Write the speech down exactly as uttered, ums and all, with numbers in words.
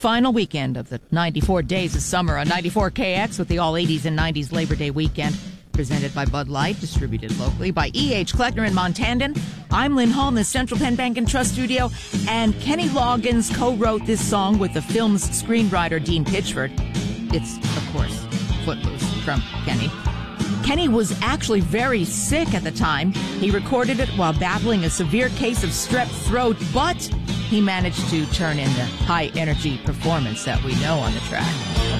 Final weekend of the ninety-four Days of Summer on ninety-four K X with the all eighties and nineties Labor Day weekend. Presented by Bud Light, distributed locally by E H. Kleckner and Montandon. I'm Lynn Hall in the Central Penn Bank and Trust studio, and Kenny Loggins co-wrote this song with the film's screenwriter Dean Pitchford. It's, of course, Footloose from Kenny. Kenny was actually very sick at the time. He recorded it while battling a severe case of strep throat, but he managed to turn in the high-energy performance that we know on the track.